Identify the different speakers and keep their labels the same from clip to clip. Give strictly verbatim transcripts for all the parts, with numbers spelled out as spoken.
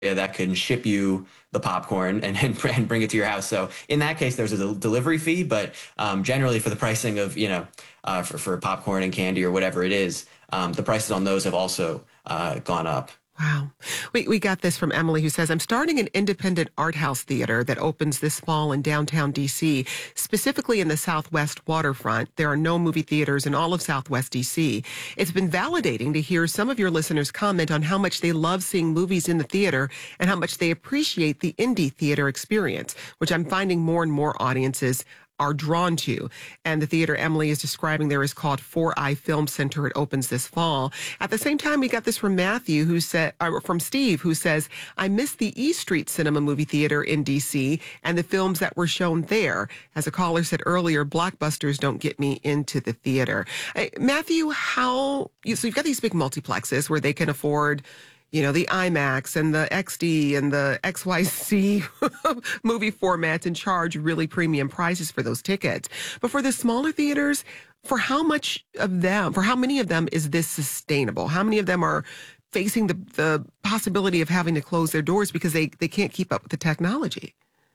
Speaker 1: that can ship you the popcorn and, and, and bring it to your house. So in that case, there's a del- delivery fee, but um, generally for the pricing of, you know, uh, for, for popcorn and candy or whatever it is, um, the prices on those have also uh, gone up.
Speaker 2: Wow. We we got this from Emily, who says, I'm starting an independent art house theater that opens this fall in downtown D C, specifically in the Southwest waterfront. There are no movie theaters in all of Southwest D C. It's been validating to hear some of your listeners comment on how much they love seeing movies in the theater and how much they appreciate the indie theater experience, which I'm finding more and more audiences are drawn to. And the theater Emily is describing there is called Four Eye Film Center. It opens this fall. At the same time, we got this from Matthew, who said, or from Steve, who says, I miss the E Street Cinema movie theater in D C and the films that were shown there. As a caller said earlier, blockbusters don't get me into the theater. Uh, Matthew, how, you, so you've got these big multiplexes where they can afford, you know, the IMAX and the X D and the X Y Z movie formats and charge really premium prices for those tickets. But for the smaller theaters, for how much of them, for how many of them is this sustainable? How many of them are facing the, the possibility of having to close their doors because they, they can't keep up with the technology?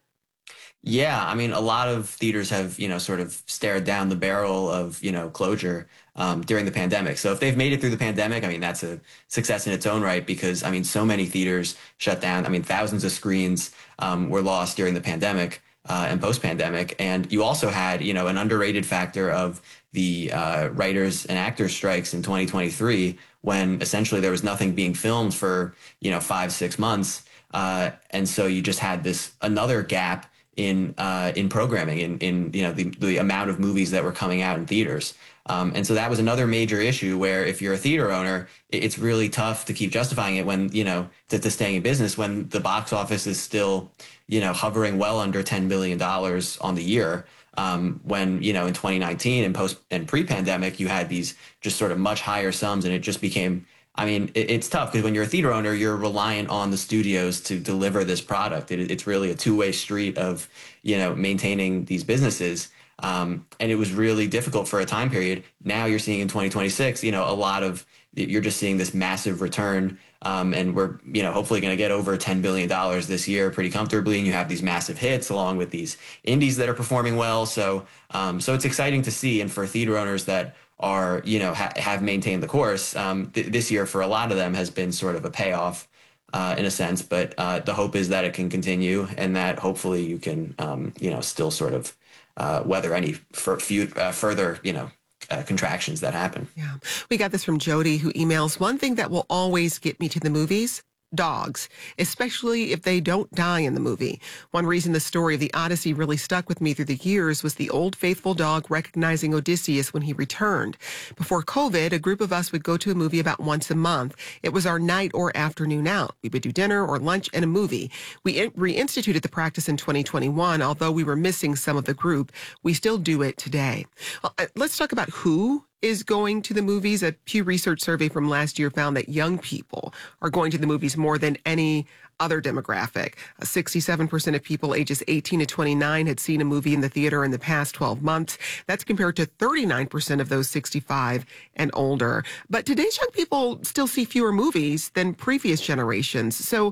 Speaker 1: Yeah, I mean, a lot of theaters have, you know, sort of stared down the barrel of, you know, closure um, during the pandemic. So if they've made it through the pandemic, I mean, that's a success in its own right, because, I mean, so many theaters shut down. I mean, thousands of screens um, were lost during the pandemic uh, and post-pandemic. And you also had, you know, an underrated factor of the uh, writers and actors strikes in twenty twenty-three, when essentially there was nothing being filmed for, you know, five, six months. Uh, and so you just had this another gap in uh, in programming, in, in you know the, the amount of movies that were coming out in theaters. Um, and so that was another major issue where if you're a theater owner, it, it's really tough to keep justifying it when, you know, to, to staying in business when the box office is still, you know, hovering well under ten billion dollars on the year. Um, when, you know, in twenty nineteen and post and pre-pandemic, you had these just sort of much higher sums, and it just became, I mean, it, it's tough because when you're a theater owner, you're reliant on the studios to deliver this product. It, it's really a two-way street of, you know, maintaining these businesses. Um, and it was really difficult for a time period. Now you're seeing in twenty twenty-six, you know, a lot of, you're just seeing this massive return. Um, and we're, you know, hopefully going to get over ten billion dollars this year pretty comfortably. And you have these massive hits along with these indies that are performing well. So, um, so it's exciting to see. And for theater owners that are, you know, ha- have maintained the course, um, th- this year for a lot of them has been sort of a payoff uh, in a sense. But uh, the hope is that it can continue and that hopefully you can, um, you know, still sort of uh, weather any f- few, uh, further, you know, Uh, contractions that happen.
Speaker 2: Yeah. We got this from Jody, who emails, one thing that will always get me to the movies, dogs, especially if they don't die in the movie. One reason the story of the Odyssey really stuck with me through the years was the old faithful dog recognizing Odysseus when he returned. Before COVID, a group of us would go to a movie about once a month. It was our night or afternoon out. We would do dinner or lunch and a movie. We in- reinstituted the practice in twenty twenty-one, although we were missing some of the group. We still do it today. Well, uh, let's talk about who is going to the movies. A Pew Research survey from last year found that young people are going to the movies more than any other demographic. Uh, sixty-seven percent of people ages eighteen to twenty-nine had seen a movie in the theater in the past twelve months. That's compared to thirty-nine percent of those sixty-five and older. But today's young people still see fewer movies than previous generations. So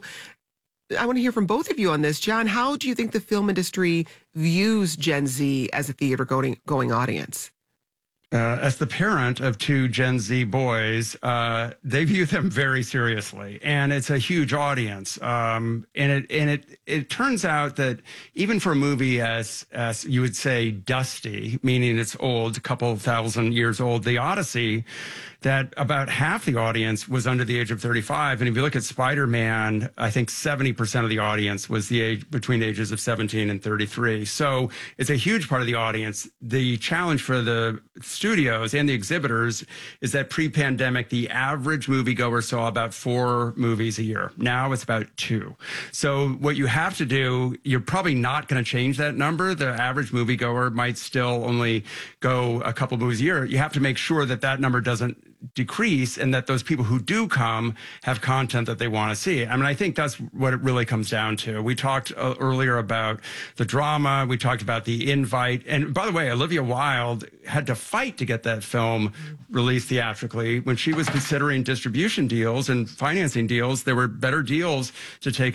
Speaker 2: I want to hear from both of you on this. John, how do you think the film industry views Gen Z as a theater going, going audience?
Speaker 3: Uh, as the parent of two Gen Z boys, uh, they view them very seriously, and it's a huge audience. Um, and it and it it turns out that even for a movie as as you would say dusty, meaning it's old, a couple thousand years old, The Odyssey, that about half the audience was under the age of thirty-five. And if you look at Spider-Man, I think seventy percent of the audience was the age between the ages of seventeen and thirty-three. So it's a huge part of the audience. The challenge for the studios and the exhibitors is that pre-pandemic, the average moviegoer saw about four movies a year. Now it's about two. So what you have to do, you're probably not going to change that number. The average moviegoer might still only go a couple movies a year. You have to make sure that that number doesn't decrease, and that those people who do come have content that they want to see. I mean, I think that's what it really comes down to. We talked uh, earlier about the drama. We talked about the invite. And by the way, Olivia Wilde had to fight to get that film released theatrically. When she was considering distribution deals and financing deals, there were better deals to take